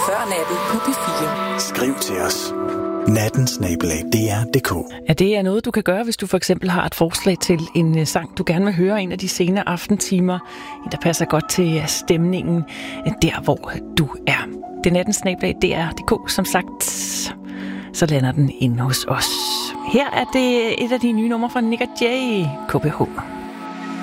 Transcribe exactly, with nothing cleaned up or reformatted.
Før natten på P fire. Skriv til os. natten snabel-a d r punktum d k. Ja, det er noget, du kan gøre, hvis du for eksempel har et forslag til en sang, du gerne vil høre en af de senere aftentimer. En, der passer godt til stemningen der, hvor du er. Det er natten snabel-a d r punktum d k, som sagt. Så lander den inde hos os. Her er det et af de nye numre fra Nick og Jay, K B H.